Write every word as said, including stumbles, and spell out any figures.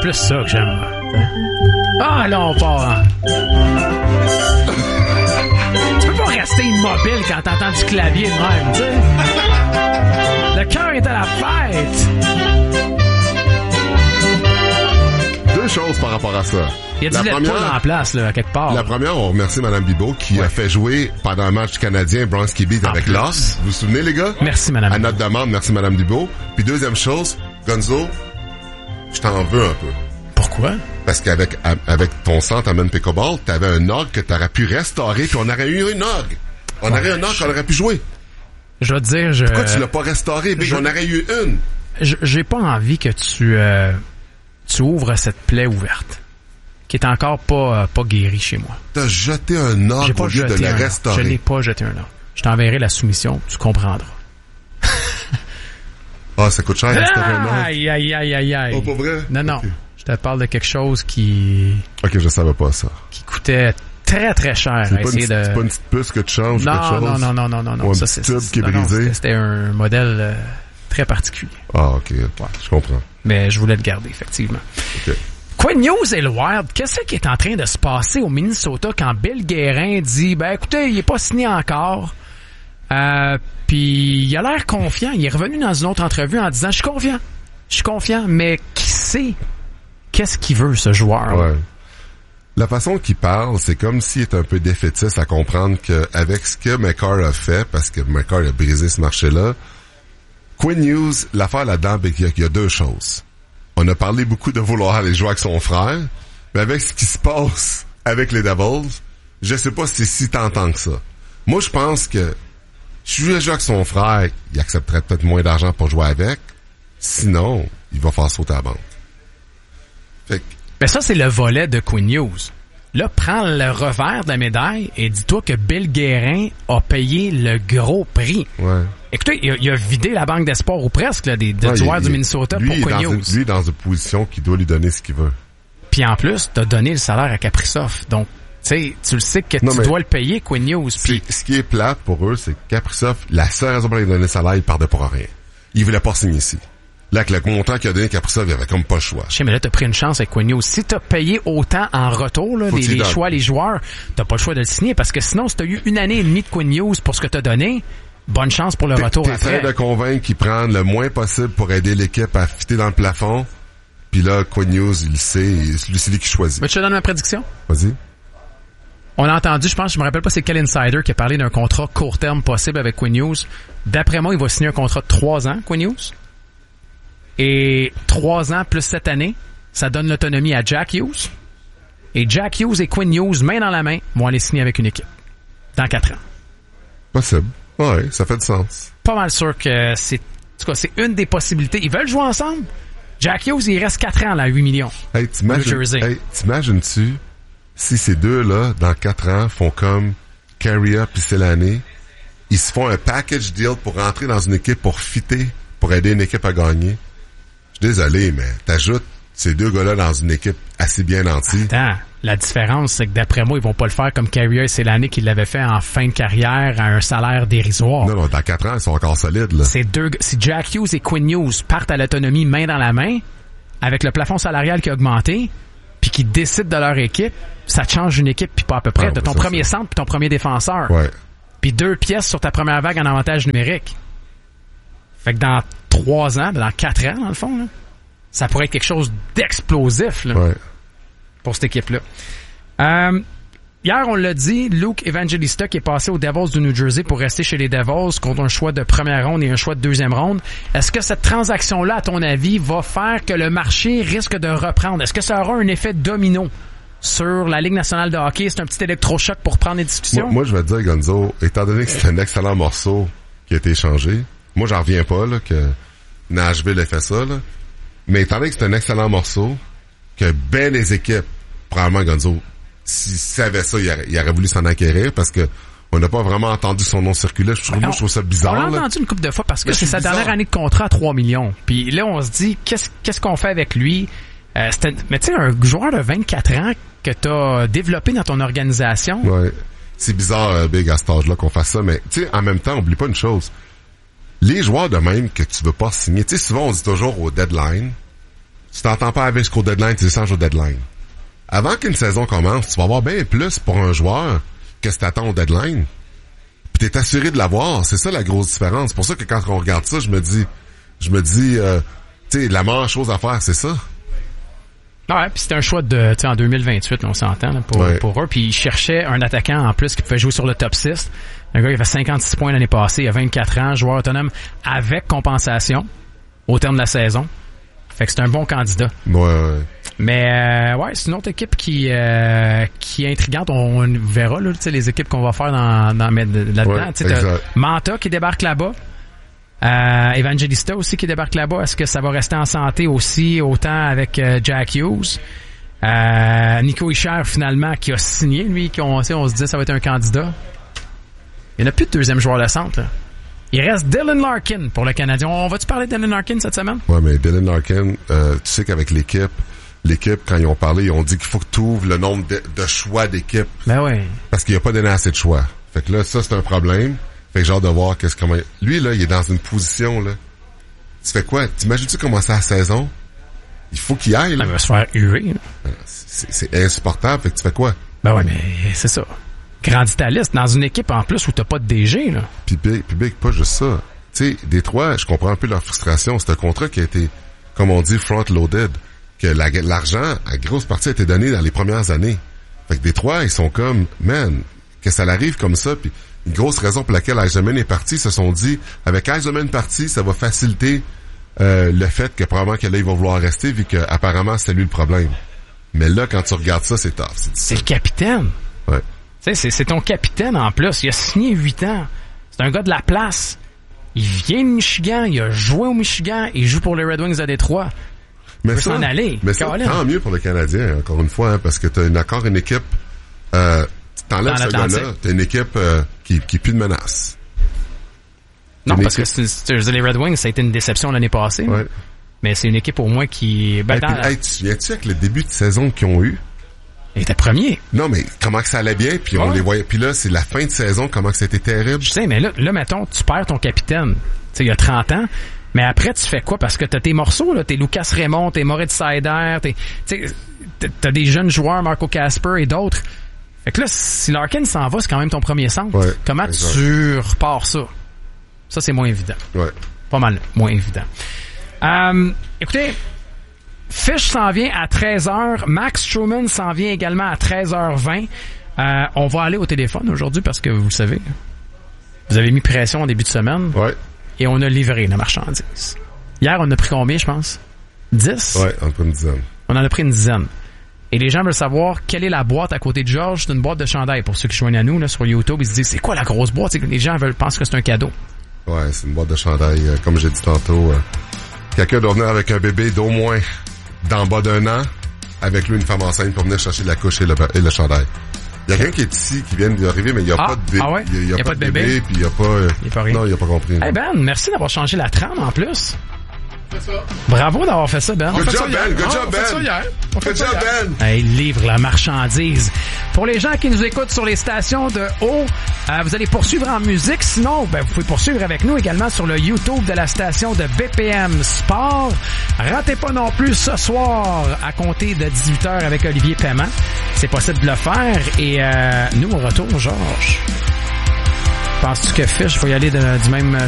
plus ça que j'aime. Hein? Ah, là, on part. Hein? Tu peux pas rester immobile quand t'entends du clavier de même, tu sais. Le cœur est à la fête. Deux choses par rapport à ça. Il y a du lait de poule en place, là, quelque part. La première, on remercie Mme Bibeau qui ouais. a fait jouer pendant un match canadien Bronski Beat avec Lost. Vous vous souvenez, les gars? Merci, Mme À notre demande, merci, Mme Bibeau. Puis deuxième chose, Gonzo, je t'en veux un peu. Pourquoi? Parce qu'avec avec ton centre à Men Pickleball, t'avais un orgue que t'aurais pu restaurer, puis on aurait eu une orgue. On ouais, aurait un orgue je... qu'on aurait pu jouer. Je vais te dire, je... Pourquoi tu l'as pas restauré? Big? Je... On aurait eu une. Je, j'ai pas envie que tu, euh, tu ouvres cette plaie ouverte, qui est encore pas, euh, pas guérie chez moi. T'as jeté un orgue au lieu de le restaurer. Je n'ai pas jeté un orgue. Je t'enverrai la soumission, tu comprendras. Ah, oh, ça coûte cher, restaurer un orgue. Aïe, aïe, aïe, aïe, aïe. Oh, pas vrai? Non, non. Okay. Je te parle de quelque chose qui... Ok, je savais pas ça. Qui coûtait très, très cher. C'est, à pas, essayer une, de... c'est pas une petite puce que tu changes non, ou quelque chose? Non, non, non, non, non, non. Ou un ça, petit c'est, tube c'est, qui est non, brisé? Non, c'était, c'était un modèle euh, très particulier. Ah, ok. Ouais. Je comprends. Mais je voulais le garder, effectivement. Ok. Quinn Hughes et le Wild, qu'est-ce qui est en train de se passer au Minnesota quand Bill Guérin dit, ben écoutez, il est pas signé encore. Euh, puis il a l'air confiant. Il est revenu dans une autre entrevue en disant, je suis confiant. Je suis confiant, mais qui sait qu'est-ce qu'il veut, ce joueur? Ouais. La façon qu'il parle, c'est comme s'il est un peu défaitiste à comprendre qu'avec ce que McCarr a fait, parce que McCarr a brisé ce marché-là, Quinn Hughes, l'affaire là-dedans, ben, il y a deux choses. On a parlé beaucoup de vouloir aller jouer avec son frère, mais avec ce qui se passe avec les Devils, je sais pas si c'est si tentant que ça. Moi, je pense que si je jouer avec son frère, il accepterait peut-être moins d'argent pour jouer avec. Sinon, il va faire sauter la bande. Fait que... Mais ça, c'est le volet de Quinn Hughes. Là, prends le revers de la médaille et dis-toi que Bill Guérin a payé le gros prix. Ouais. Écoutez, il a, il a vidé la banque d'espoir ou presque là, des, des ouais, joueurs il, du Minnesota lui, pour Quinn Hughes. Une, lui, dans une position qui doit lui donner ce qu'il veut. Puis en plus, t'as donné le salaire à Kaprizov. Donc, tu sais, tu le sais que non, tu dois le payer, Quinn Hughes. Pis... Ce qui est plate pour eux, c'est que Kaprizov, la seule raison pour laquelle il a donné le salaire, il perdait pour rien. Il voulait pas signer ici. Là, avec le montant qu'il a donné Kaprizov, il avait comme pas le choix. Je sais, mais là, t'as pris une chance avec Quinn Hughes. Si t'as payé autant en retour, là, les, les choix, les joueurs, t'as pas le choix de le signer, parce que sinon, si t'as eu une année et demie de Quinn Hughes pour ce que t'as donné, bonne chance pour le t'es, retour t'es après. T'essaies de convaincre qu'ils prennent le moins possible pour aider l'équipe à fitter dans le plafond, puis là, Quinn Hughes, il le sait, lui, c'est lui qui choisit. Mais tu te donnes ma prédiction? Vas-y. On a entendu, je pense, je me rappelle pas, c'est quel insider qui a parlé d'un contrat court terme possible avec Quinn Hughes. D'après moi, il va signer un contrat de trois ans, Quinn Hughes. Et trois ans plus cette année, ça donne l'autonomie à Jack Hughes. Et Jack Hughes et Quinn Hughes, main dans la main, vont aller signer avec une équipe. Dans quatre ans. Possible. Ouais, ça fait du sens. Pas mal sûr que c'est, en tout cas, c'est une des possibilités. Ils veulent jouer ensemble. Jack Hughes, il reste quatre ans, là, à huit millions. Hey, t'imagines, hey, t'imagines-tu si ces deux-là, dans quatre ans, font comme Carrier puis Selane, ils se font un package deal pour rentrer dans une équipe pour fitter, pour aider une équipe à gagner? Je suis désolé, mais t'ajoutes ces deux gars-là dans une équipe assez bien nantie. Attends, la différence, c'est que d'après moi, ils vont pas le faire comme Carrier et Selane qui l'avaient fait en fin de carrière à un salaire dérisoire. Non, non, dans quatre ans, ils sont encore solides, là. C'est deux, si Jack Hughes et Quinn Hughes partent à l'autonomie main dans la main, avec le plafond salarial qui a augmenté, puis qui décident de leur équipe, ça te change une équipe, puis pas à peu près. Ah, t'as ton premier ça. centre puis ton premier défenseur. Ouais. Puis deux pièces sur ta première vague en avantage numérique. Fait que dans trois ans, dans quatre ans, dans le fond, là, ça pourrait être quelque chose d'explosif là, ouais. pour cette équipe-là. Euh, hier, on l'a dit, Luke Evangelista qui est passé aux Devils du New Jersey pour rester chez les Devils contre un choix de première ronde et un choix de deuxième ronde. Est-ce que cette transaction-là, à ton avis, va faire que le marché risque de reprendre? Est-ce que ça aura un effet domino sur la Ligue nationale de hockey? C'est un petit électrochoc pour prendre les discussions? Moi, moi je vais te dire, Gonzo, étant donné que c'est un excellent morceau qui a été échangé, moi, j'en reviens pas là que Nashville ait fait ça, là. Mais étant donné que c'est un excellent morceau, que ben des équipes, probablement Gonzo, s'il savait ça, il aurait, il aurait voulu s'en acquérir parce que on n'a pas vraiment entendu son nom circuler. Je trouve, moi, je trouve ça bizarre. On l'a là. entendu une couple de fois parce que mais c'est sa bizarre. dernière année de contrat à trois millions. Puis là, on se dit, qu'est-ce, qu'est-ce qu'on fait avec lui? Euh, c'était, mais tu sais, un joueur de vingt-quatre ans que t'as développé dans ton organisation. Ouais. C'est bizarre, euh, Big, à cet âge-là, qu'on fasse ça. Mais, tu sais, en même temps, oublie pas une chose. Les joueurs de même que tu veux pas signer, tu sais, souvent, on dit toujours au deadline, tu t'entends pas avec jusqu'au deadline, tu échanges au deadline. Avant qu'une saison commence, tu vas avoir bien plus pour un joueur que si t'attends au deadline. Puis t'es assuré de l'avoir. C'est ça la grosse différence. C'est pour ça que quand on regarde ça, je me dis, je me dis, euh, tu sais, la meilleure chose à faire, c'est ça. Ouais, puis c'était un choix de, tu sais, en deux mille vingt-huit, on s'entend, là, pour, ouais. pour eux. Puis ils cherchaient un attaquant en plus qui pouvait jouer sur le top six. Un gars qui avait cinquante-six points l'année passée, il a vingt-quatre ans, joueur autonome avec compensation au terme de la saison. Fait que c'est un bon candidat. Ouais, ouais. Mais euh, ouais, c'est une autre équipe qui euh, qui est intrigante. On, on verra là, tu sais, les équipes qu'on va faire dans, dans là-dedans. Ouais, tu sais, t'as Manta qui débarque là-bas. Euh, Evangelista aussi qui débarque là-bas. Est-ce que ça va rester en santé aussi autant avec euh, Jack Hughes? Euh, Nico Hischier finalement qui a signé, lui, qu'on, on se disait ça va être un candidat. Il n'y en a plus de deuxième joueur de centre. Là. Il reste Dylan Larkin pour le Canadien. On va-tu parler de Dylan Larkin cette semaine? Ouais, mais Dylan Larkin, euh, tu sais qu'avec l'équipe, l'équipe, quand ils ont parlé, ils ont dit qu'il faut que tu ouvres le nombre de, de choix d'équipe. Ben oui. Parce qu'il n'y a pas donné assez de choix. Fait que là, ça, c'est un problème. Fait que j'ai hâte de voir qu'est-ce comment. Lui, là, il est dans une position, là. Tu fais quoi? T'imagines-tu commencer la saison? Il faut qu'il aille, là. Il va se faire huer. C'est, c'est insupportable. Fait que tu fais quoi? Ben ouais, mais c'est ça. Grandis ta liste dans une équipe en plus où t'as pas de D G, là. Puis Big, puis Big, pas juste ça. Tu sais, Détroit, je comprends un peu leur frustration. C'est un contrat qui a été, comme on dit, front-loaded. Que la, l'argent, à grosse partie, a été donné dans les premières années. Fait que Détroit, ils sont comme, man, que ça l'arrive comme ça, puis une grosse raison pour laquelle Eisenman est parti, ils se sont dit, avec Eisenman parti, ça va faciliter euh, le fait que probablement que là, il va vouloir rester, vu que apparemment c'est lui le problème. Mais là, quand tu regardes ça, c'est tough. C'est, c'est le capitaine. Ouais. Tu sais, c'est, c'est ton capitaine en plus. Il a signé huit ans. C'est un gars de la place. Il vient de Michigan, il a joué au Michigan, il joue pour les Red Wings de Détroit. Mais il peut ça, s'en aller. Mais ça, tant mieux pour le Canadien, encore une fois, hein, parce que t'as une, encore une équipe... Euh, T'enlèves ce gars-là, t'as une équipe euh, qui, qui est plus de menace. Non, une parce équipe... que c'est, c'est, les Red Wings, ça a été une déception l'année passée. Ouais. Mais c'est une équipe au moins qui... Ben, hey, dans... puis, hey, tu viens-tu avec le début de saison qu'ils ont eu? Il était premier. Non, mais comment que ça allait bien, puis on ouais. les voyait. Puis là, c'est la fin de saison, comment que c'était terrible. Je sais, mais là, là, mettons, tu perds ton capitaine. Tu sais, il y a trente ans. Mais après, tu fais quoi? Parce que t'as tes morceaux, là. T'es Lucas Raymond, t'es Moritz Seider, t'es... Tu sais, t'as des jeunes joueurs, Marco Casper et d'autres. Fait que là, si Larkin s'en va, c'est quand même ton premier centre. Ouais, comment exact. Tu repars ça? Ça, c'est moins évident. Ouais. Pas mal moins évident. Euh, écoutez, Fish s'en vient à treize heures. Max Truman s'en vient également à treize heures vingt. Euh, on va aller au téléphone aujourd'hui parce que, vous le savez, vous avez mis pression en début de semaine. Ouais. Et on a livré la marchandise. Hier, on a pris combien, je pense? dix? Ouais, on a pris une dizaine. On en a pris une dizaine. Et les gens veulent savoir quelle est la boîte à côté de Georges. C'est une boîte de chandail. Pour ceux qui joignent à nous là, sur YouTube, ils se disent c'est quoi la grosse boîte? C'est que les gens veulent pensent que c'est un cadeau. Ouais, c'est une boîte de chandail. Euh, comme j'ai dit tantôt, euh, quelqu'un doit venir avec un bébé d'au moins d'en bas d'un an, avec lui une femme enceinte pour venir chercher la couche et le, et le chandail. Il y a quelqu'un qui est ici, qui vient d'arriver, mais il n'y a ah, pas de bébé. Ah ouais? Il n'y a, a, a pas de bébé, bébé puis il n'y a pas... Euh, il y a pas rien. Non, il n'y a pas compris. Eh hey Ben, merci d'avoir changé la trame en plus. Bravo d'avoir fait ça, Ben. Good job, Ben. Good job, Ben. Good job, Ben. Hey, livre la marchandise. Pour les gens qui nous écoutent sur les stations de haut, euh, vous allez poursuivre en musique. Sinon, ben, vous pouvez poursuivre avec nous également sur le YouTube de la station de B P M Sport. Ratez pas non plus ce soir à compter de dix-huit heures avec Olivier Paiement. C'est possible de le faire. Et euh, nous, au retour, Georges, penses-tu que Fish va y aller de, du même